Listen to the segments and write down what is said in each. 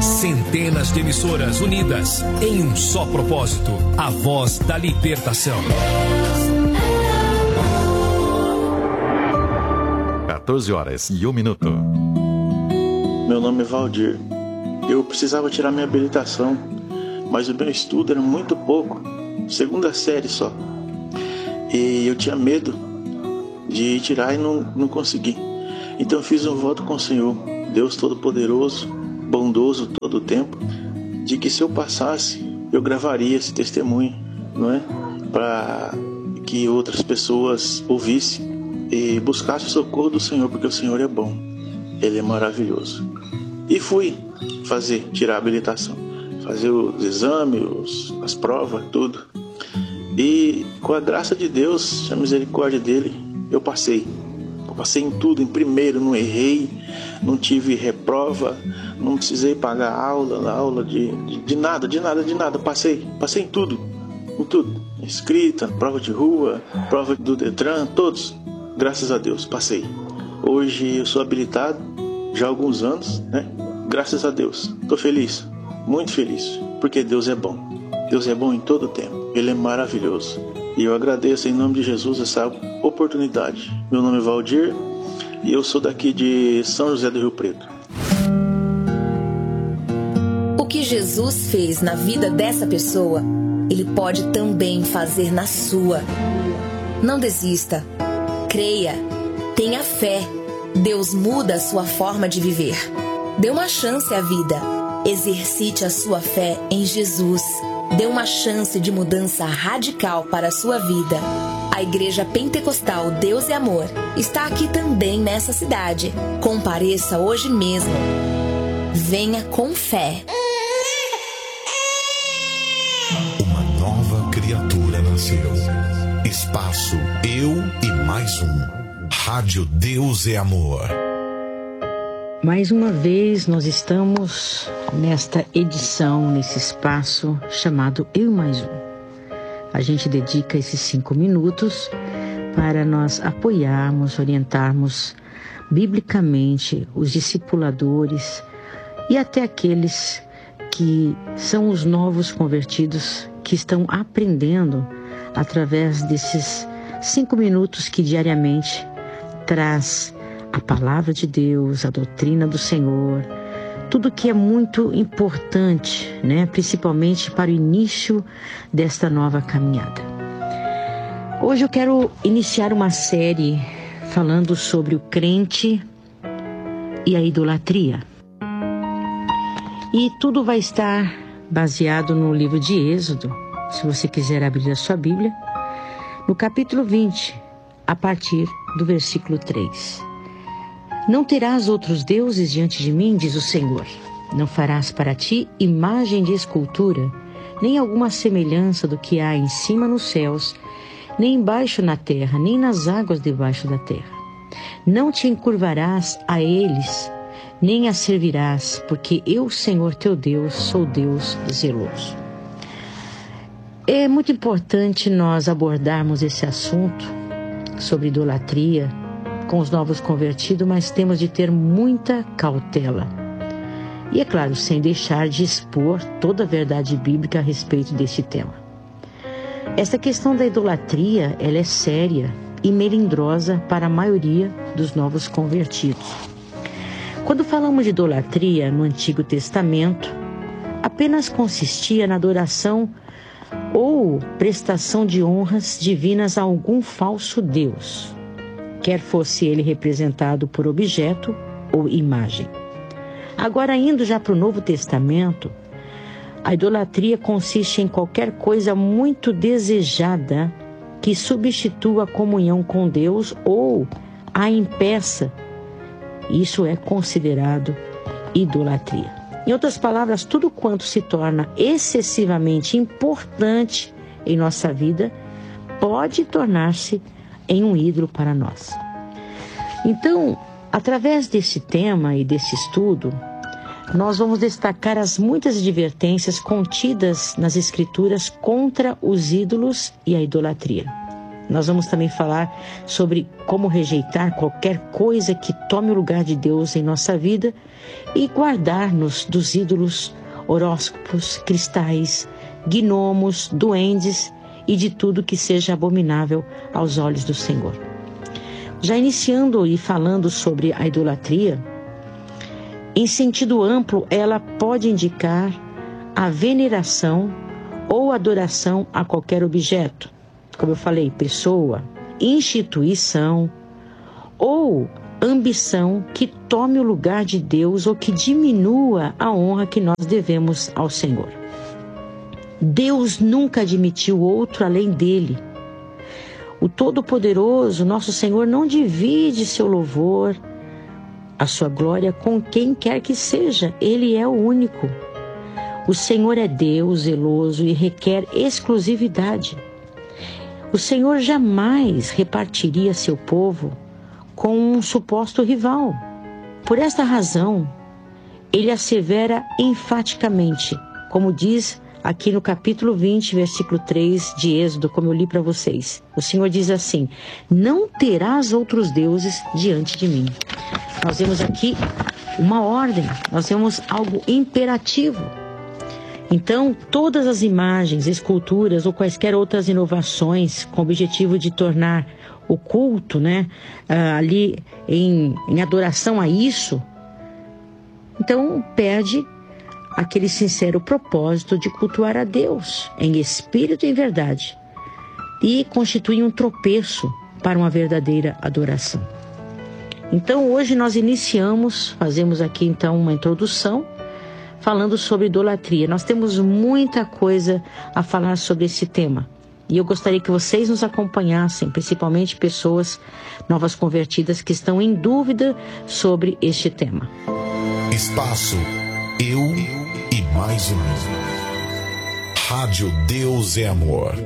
Centenas de emissoras unidas em um só propósito: a voz da libertação. 14h01. Meu nome é Valdir. Eu precisava tirar minha habilitação, mas o meu estudo era muito pouco, segunda série só. E eu tinha medo de tirar e não consegui. Então eu fiz um voto com o Senhor, Deus Todo-Poderoso, bondoso todo o tempo, de que se eu passasse, eu gravaria esse testemunho, não é? Para que outras pessoas ouvissem e buscassem o socorro do Senhor, porque o Senhor é bom, Ele é maravilhoso. E fui tirar a habilitação, fazer os exames, as provas, tudo. E com a graça de Deus, a misericórdia dele, eu passei. Eu passei em tudo, em primeiro, não errei, não tive reprova, não precisei pagar aula de nada. Passei em tudo, escrita, prova de rua, prova do Detran, todos, graças a Deus, passei. Hoje eu sou habilitado, já há alguns anos, né? Graças a Deus, estou feliz, muito feliz, porque Deus é bom. Deus é bom em todo o tempo, Ele é maravilhoso. E eu agradeço em nome de Jesus essa oportunidade. Meu nome é Valdir e eu sou daqui de São José do Rio Preto. O que Jesus fez na vida dessa pessoa, Ele pode também fazer na sua. Não desista, creia, tenha fé. Deus muda a sua forma de viver. Dê uma chance à vida. Exercite a sua fé em Jesus. Dê uma chance de mudança radical para a sua vida. A Igreja Pentecostal Deus é Amor está aqui também nessa cidade. Compareça hoje mesmo. Venha com fé. Uma nova criatura nasceu. Espaço Eu e Mais Um. Rádio Deus é Amor. Mais uma vez nós estamos nesta edição, nesse espaço chamado Eu Mais Um. A gente dedica esses 5 minutos para nós apoiarmos, orientarmos biblicamente os discipuladores e até aqueles que são os novos convertidos que estão aprendendo através desses 5 minutos que diariamente traz a palavra de Deus, a doutrina do Senhor, tudo que é muito importante, né? Principalmente para o início desta nova caminhada. Hoje eu quero iniciar uma série falando sobre o crente e a idolatria. E tudo vai estar baseado no livro de Êxodo, se você quiser abrir a sua Bíblia, no capítulo 20, a partir do versículo 3. Não terás outros deuses diante de mim, diz o Senhor. Não farás para ti imagem de escultura, nem alguma semelhança do que há em cima nos céus, nem embaixo na terra, nem nas águas debaixo da terra. Não te encurvarás a eles, nem a servirás, porque eu, Senhor teu Deus, sou Deus zeloso. É muito importante nós abordarmos esse assunto sobre idolatria com os novos convertidos, mas temos de ter muita cautela. E é claro, sem deixar de expor toda a verdade bíblica a respeito deste tema. Essa questão da idolatria, ela é séria e melindrosa para a maioria dos novos convertidos. Quando falamos de idolatria no Antigo Testamento, apenas consistia na adoração ou prestação de honras divinas a algum falso Deus, quer fosse ele representado por objeto ou imagem. Agora, indo já para o Novo Testamento, a idolatria consiste em qualquer coisa muito desejada que substitua a comunhão com Deus ou a impeça. Isso é considerado idolatria. Em outras palavras, tudo quanto se torna excessivamente importante em nossa vida pode tornar-se em um ídolo para nós. Então, através desse tema e desse estudo, nós vamos destacar as muitas advertências contidas nas Escrituras contra os ídolos e a idolatria. Nós vamos também falar sobre como rejeitar qualquer coisa que tome o lugar de Deus em nossa vida e guardar-nos dos ídolos, horóscopos, cristais, gnomos, duendes e de tudo que seja abominável aos olhos do Senhor. Já iniciando e falando sobre a idolatria, em sentido amplo, ela pode indicar a veneração ou adoração a qualquer objeto, como eu falei, pessoa, instituição ou ambição que tome o lugar de Deus ou que diminua a honra que nós devemos ao Senhor. Deus nunca admitiu outro além dele. O Todo-Poderoso, nosso Senhor, não divide seu louvor, a sua glória com quem quer que seja. Ele é o único. O Senhor é Deus zeloso e requer exclusividade. O Senhor jamais repartiria seu povo com um suposto rival. Por esta razão, ele assevera enfaticamente, como diz aqui no capítulo 20, versículo 3 de Êxodo, como eu li para vocês. O Senhor diz assim: não terás outros deuses diante de mim. Nós vemos aqui uma ordem, nós vemos algo imperativo. Então, todas as imagens, esculturas ou quaisquer outras inovações com o objetivo de tornar o culto, ali em adoração a isso, então perde aquele sincero propósito de cultuar a Deus em espírito e em verdade e constitui um tropeço para uma verdadeira adoração. Então, hoje nós fazemos aqui então uma introdução falando sobre idolatria. Nós temos muita coisa a falar sobre esse tema. E eu gostaria que vocês nos acompanhassem, principalmente pessoas novas convertidas que estão em dúvida sobre este tema. Espaço Eu e Mais Um. Rádio Deus é Amor.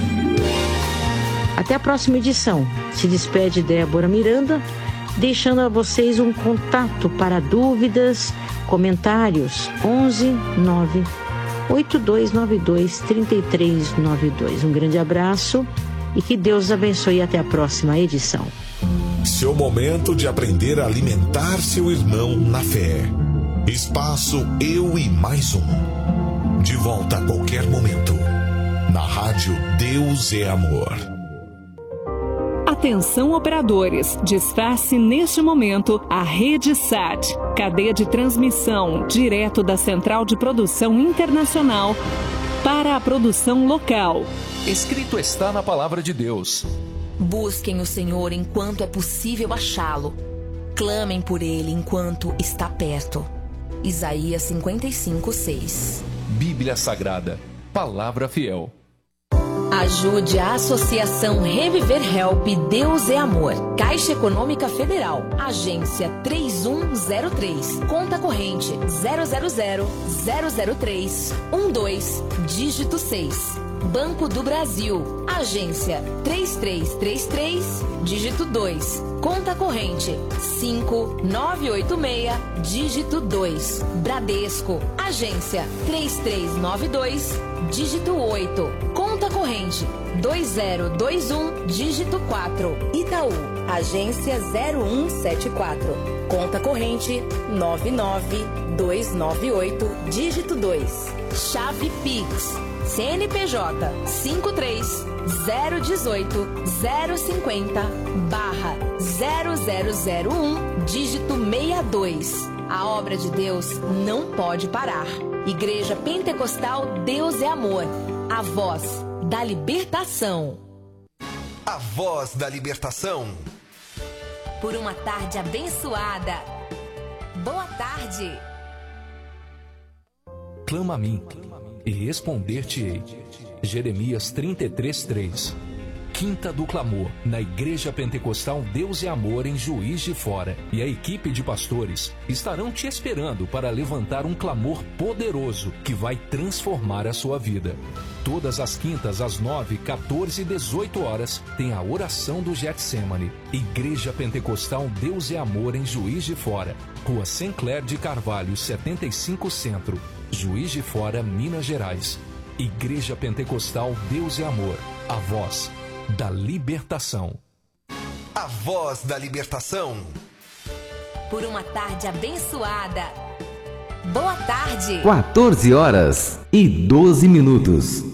Até a próxima edição. Se despede Débora Miranda, deixando a vocês um contato para dúvidas, comentários, 11 9 8292 3392. Um grande abraço e que Deus abençoe até a próxima edição. Seu momento de aprender a alimentar seu irmão na fé. Espaço Eu e Mais Um. De volta a qualquer momento. Na Rádio Deus é Amor. Atenção operadores, desface neste momento a Rede SAT, cadeia de transmissão direto da Central de Produção Internacional para a produção local. Escrito está na Palavra de Deus: busquem o Senhor enquanto é possível achá-lo. Clamem por ele enquanto está perto. Isaías 55:6. Bíblia Sagrada, Palavra Fiel. Ajude a Associação Reviver Help Deus é Amor. Caixa Econômica Federal. Agência 3103. Conta corrente 000-003-12, dígito 6. Banco do Brasil. Agência 3333, dígito 2. Conta corrente 5986, dígito 2. Bradesco. Agência 3392, dígito 8. Conta corrente 2021, dígito 4. Itaú. Agência 0174. Conta corrente 99298, dígito 2. Chave Pix. CNPJ 53-018-050-0001, dígito 62. A obra de Deus não pode parar. Igreja Pentecostal Deus é Amor. A voz da libertação. A voz da libertação. Por uma tarde abençoada. Boa tarde. Clama a mim e responder-te-ei. Jeremias 33:3. Quinta do Clamor, na Igreja Pentecostal Deus é Amor, em Juiz de Fora. E a equipe de pastores estarão te esperando para levantar um clamor poderoso que vai transformar a sua vida. Todas as quintas, às 9, 14 e 18 horas, tem a oração do Getsemane. Igreja Pentecostal Deus é Amor, em Juiz de Fora. Rua Sinclair de Carvalho, 75 Centro. Juiz de Fora, Minas Gerais. Igreja Pentecostal Deus é Amor. A voz da libertação. A voz da libertação. Por uma tarde abençoada. Boa tarde. 14 horas e 12 minutos.